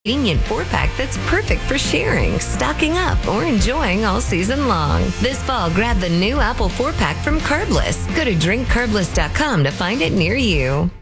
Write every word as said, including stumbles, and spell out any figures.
convenient four-pack that's perfect for sharing, stocking up, or enjoying all season long. This fall, grab the new Apple four-pack from Carbless. Go to drink carbless dot com to find it near you.